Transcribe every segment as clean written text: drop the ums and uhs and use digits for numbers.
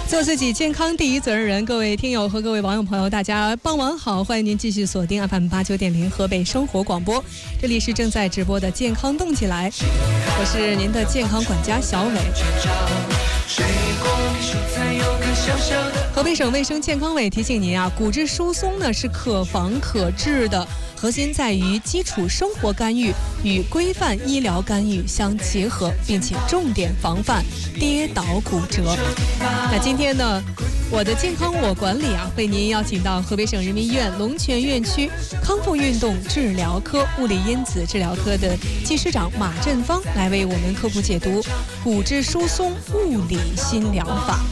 做自己健康第一责任人，各位听友和各位网友朋友，大家傍晚好，欢迎您继续锁定 FM89.0 河北生活广播，这里是正在直播的健康动起来，我是您的健康管家小伟。河北省卫生健康委提醒您啊，骨质疏松呢是可防可治的，核心在于基础生活干预与规范医疗干预相结合，并且重点防范跌倒骨折。那今天呢，我的健康我管理啊，为您邀请到河北省人民医院龙泉院区康复运动治疗科物理因子治疗科的技师长马振芳来为我们科普解读骨质疏松物理新疗法。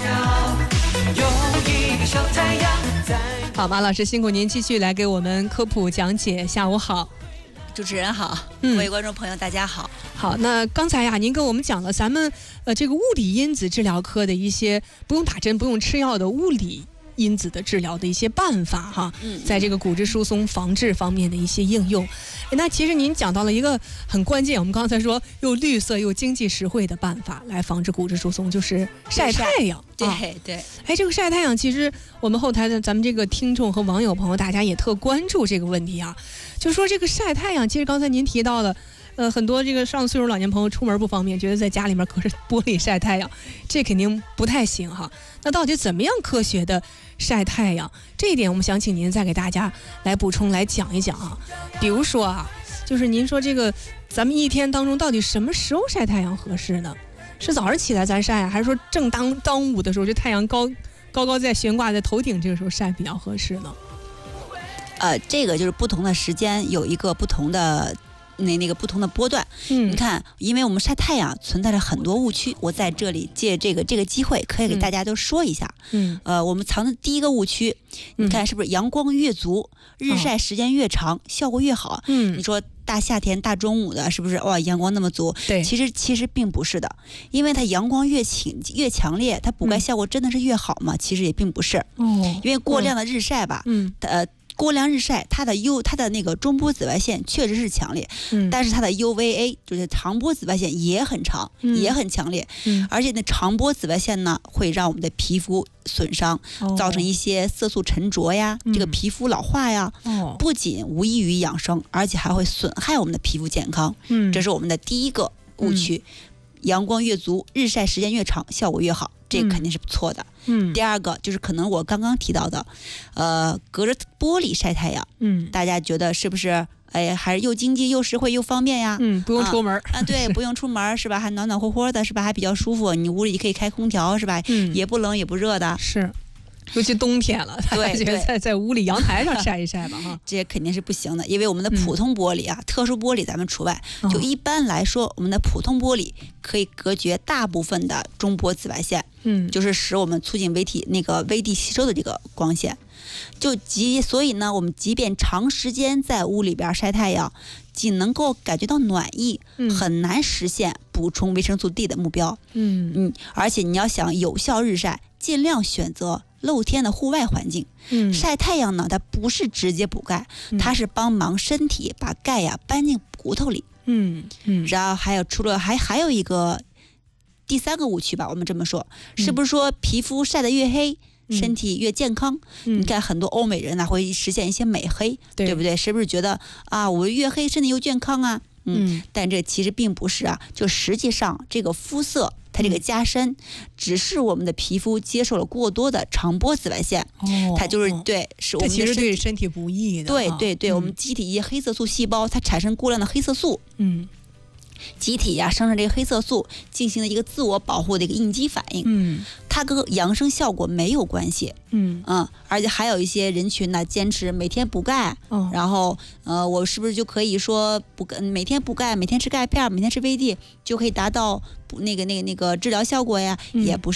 好，马老师辛苦您继续来给我们科普讲解。下午好。 主持人好，各位观众朋友大家好。 好，那刚才呀，您跟我们讲了咱们这个物理因子治疗科的一些不用打针、不用吃药的物理因子的治疗的一些办法哈，在这个骨质疏松防治方面的一些应用。那其实您讲到了一个很关键，我们刚才说又绿色又经济实惠的办法来防治骨质疏松，就是晒太阳。 对对， 哎，这个晒太阳，其实我们后台的咱们这个听众和网友朋友，大家也特关注这个问题啊。就说这个晒太阳，其实刚才您提到了，很多这个上岁数老年朋友出门不方便，觉得在家里面隔着玻璃晒太阳，这肯定不太行哈。那到底怎么样科学的晒太阳？这一点我们想请您再给大家来补充来讲一讲啊。比如说啊，就是您说这个咱们一天当中到底什么时候晒太阳合适呢？是早上起来咱晒啊，还是说正当午的时候，这太阳高在悬挂在头顶，这个时候晒比较合适呢？ 这个就是不同的时间有一个不同的那个不同的波段。你看，因为我们晒太阳存在着很多误区，我在这里借这个机会可以给大家都说一下。我们藏的第一个误区，你看是不是阳光越足，日晒时间越长，效果越好？你说大夏天大中午的，是不是哇阳光那么足？ 对， 其实并不是的，因为它阳光越强烈，它补钙效果真的是越好吗？其实也并不是。因为过量的日晒吧，过量日晒，它的那个中波紫外线确实是强烈，但是它的 UVA 就是长波紫外线也很长，也很强烈，而且那长波紫外线呢，会让我们的皮肤损伤，造成一些色素沉着呀，这个皮肤老化呀，不仅无益于养生，而且还会损害我们的皮肤健康。这是我们的第一个误区。阳光越足，日晒时间越长，效果越好，这肯定是错的。第二个就是可能我刚刚提到的，隔着玻璃晒太阳，大家觉得是不是？哎，还是又经济又实惠又方便呀？ 不用出门对，不用出门是吧？还暖和和的是吧？还比较舒服，你屋里可以开空调是吧？也不冷也不热的。 是。尤其冬天了，对，在屋里阳台上晒一晒吧哈， 这肯定是不行的，因为我们的普通玻璃啊，特殊玻璃咱们除外。就一般来说，我们的普通玻璃可以隔绝大部分的中波紫外线，就是使我们促进微粒吸收的这个光线。所以呢，我们即便长时间在屋里边晒太阳，仅能够感觉到暖意，很难实现补充维生素 D 的目标。而且你要想有效日晒，尽量选择露天的户外环境。晒太阳呢，它不是直接补钙，它是帮忙身体把钙呀搬进骨头里。然后还有一个第三个误区吧，我们这么说，是不是说皮肤晒得越黑，身体越健康？你看很多欧美人呢会实现一些美黑，对不对？是不是觉得啊，我越黑身体又健康啊？但这其实并不是啊，就实际上这个肤色它这个加深，只是我们的皮肤接受了过多的长波紫外线，它就是是我们的其实对身体不益的。 对，我们机体一些黑色素细胞它产生过量的黑色素，机体呀生成这个黑色素，进行了一个自我保护的一个应激反应，它跟养生效果没有关系。而且还有一些人群呢，坚持每天补钙，然后我是不是就可以说每天补钙，每天吃钙片，每天吃维 D 就可以达到那个治疗效果呀？也不